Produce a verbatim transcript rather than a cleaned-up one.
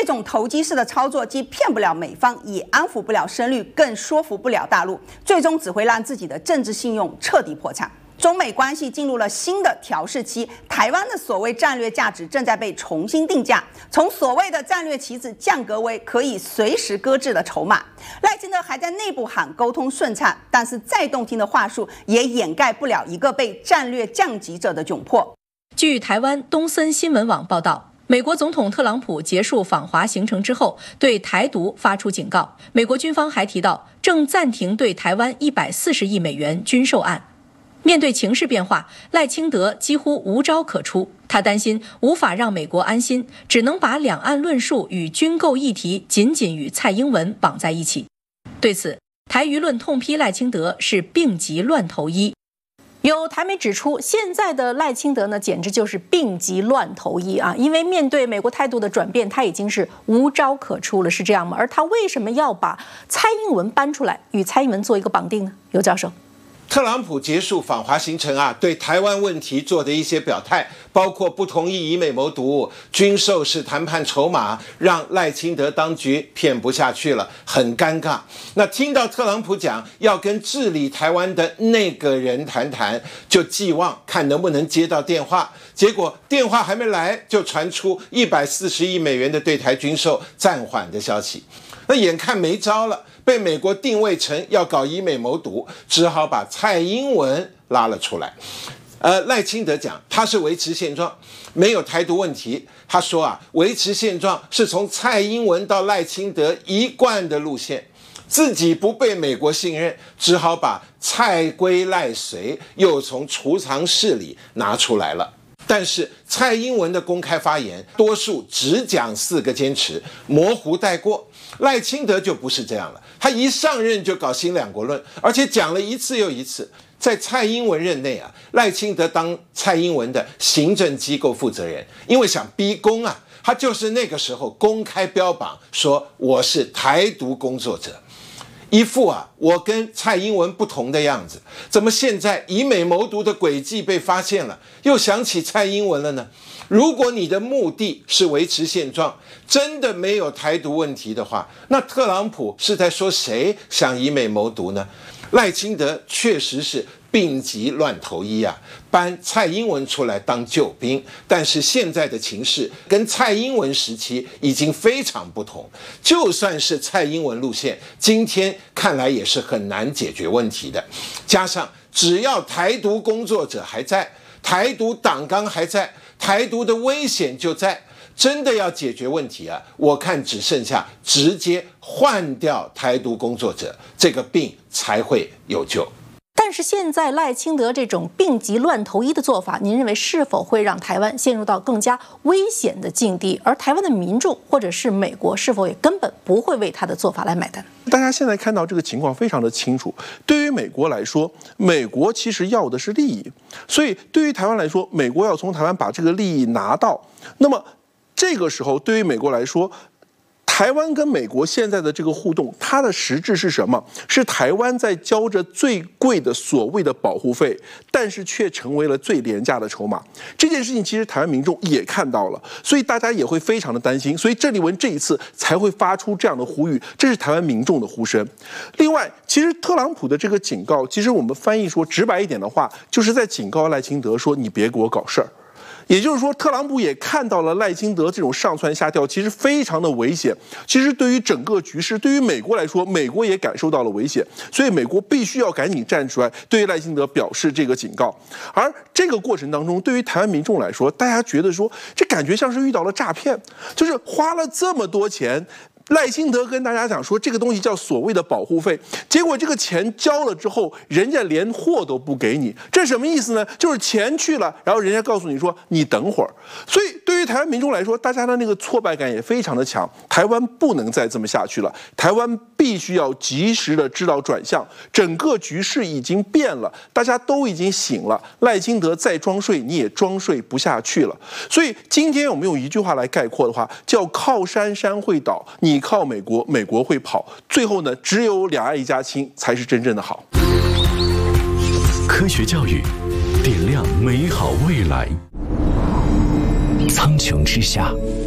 种投机式的操作，既骗不了美方，也安抚不了声誉，更说服不了大陆，最终只会让自己的政治信用彻底破产。中美关系进入了新的调试期，台湾的所谓战略价值正在被重新定价，从所谓的战略棋子降格为可以随时搁置的筹码。赖清德还在内部喊沟通顺畅，但是再动听的话术也掩盖不了一个被战略降级者的窘迫。 据台湾东森新闻网报道，美国总统特朗普结束访华行程之后，对台独发出警告。美国军方还提到，正暂停对台湾一百四十亿美元军售案。面对情势变化，赖清德几乎无招可出。他担心无法让美国安心，只能把两岸论述与军购议题紧紧与蔡英文绑在一起。对此，台舆论痛批赖清德是病急乱投医。有台媒指出，现在的赖清德呢，简直就是病急乱投医啊！因为面对美国态度的转变，他已经是无招可出了，是这样吗？而他为什么要把蔡英文搬出来，与蔡英文做一个绑定呢？尤教授。 特朗普结束访华行程啊，对台湾问题做的一些表态，包括不同意以美谋独，军售是谈判筹码，让赖清德当局骗不下去了，很尴尬。那听到特朗普讲要跟治理台湾的那个人谈谈，就寄望看能不能接到电话，结果电话还没来，就传出一百四十亿美元的对台军售暂缓的消息。那眼看没招了，被美国定位成要搞以美谋独，只好把蔡英文拉了出来。呃，赖清德讲他是维持现状，没有台独问题。他说啊，维持现状是从蔡英文到赖清德一贯的路线，自己不被美国信任，只好把蔡归赖随又从储藏室里拿出来了。但是蔡英文的公开发言，多数只讲四个坚持，模糊带过。赖清德就不是这样了，他一上任就搞新两国论，而且讲了一次又一次。在蔡英文任内啊，赖清德当蔡英文的行政机构负责人，因为想逼宫啊，他就是那个时候公开标榜说我是台独工作者，一副啊我跟蔡英文不同的样子。怎么现在以美谋独的诡计被发现了，又想起蔡英文了呢？如果你的目的是维持现状，真的没有台独问题的话，那特朗普是在说谁想以美谋独呢？赖清德确实是病急乱投医啊，搬蔡英文出来当救兵，但是现在的情势跟蔡英文时期已经非常不同，就算是蔡英文路线，今天看来也是很难解决问题的。加上只要台独工作者还在，台独党纲还在，台独的危险就在，真的要解决问题啊，我看只剩下直接换掉台独工作者，这个病才会有救。 但是现在赖清德这种病急乱投医的做法，您认为是否会让台湾陷入到更加危险的境地？而台湾的民众或者是美国是否也根本不会为他的做法来买单？ 大家现在看到这个情况非常的清楚，对于美国来说，美国其实要的是利益，所以对于台湾来说，美国要从台湾把这个利益拿到，那么这个时候对于美国来说，台湾跟美国现在的这个互动，它的实质是什么？是台湾在交着最贵的所谓的保护费，但是却成为了最廉价的筹码。这件事情其实台湾民众也看到了，所以大家也会非常的担心，所以郑丽文这一次才会发出这样的呼吁，这是台湾民众的呼声。另外，其实特朗普的这个警告，其实我们翻译说直白一点的话，就是在警告赖清德说，你别给我搞事儿。也就是说，特朗普也看到了赖清德这种上蹿下跳，其实非常的危险。其实对于整个局势，对于美国来说，美国也感受到了危险，所以美国必须要赶紧站出来，对于赖清德表示这个警告。而这个过程当中，对于台湾民众来说，大家觉得说，这感觉像是遇到了诈骗，就是花了这么多钱。赖清德跟大家讲说，这个东西叫所谓的保护费，结果这个钱交了之后，人家连货都不给你，这什么意思呢？就是钱去了，然后人家告诉你说你等会儿。所以对于台湾民众来说，大家的那个挫败感也非常的强。台湾不能再这么下去了，台湾必须要及时的知道转向，整个局势已经变了，大家都已经醒了。赖清德再装睡，你也装睡不下去了。所以今天我们用一句话来概括的话，叫靠山山会倒，你靠美国，美国会跑。最后呢，只有两岸一家亲才是真正的好。 科学教育，点亮美好未来。苍穹之下，